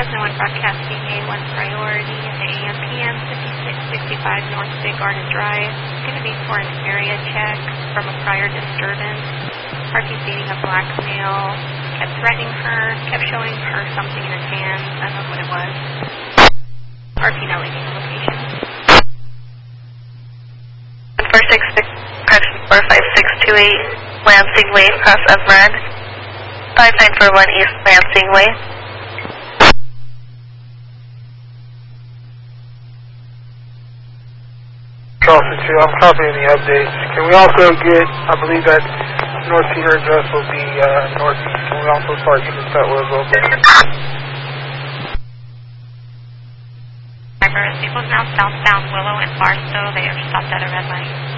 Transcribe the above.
No one broadcasting A1 priority in the AM PM 5665 North Big Garden Drive. It's going to be for an area check from a prior disturbance. Party's beating a black male, kept threatening her, kept showing her something in his hands. I don't know what it was. RP now leaving the location. 45628 Lansing Way, cross Everett. 5941 East Lansing Way. Officer 2, I'm copying the updates. Can we also get, I believe that North Cedar address will be northeast. Can we also start getting that was open? Vehicles now southbound Willow and Barstow. They are stopped at a red light.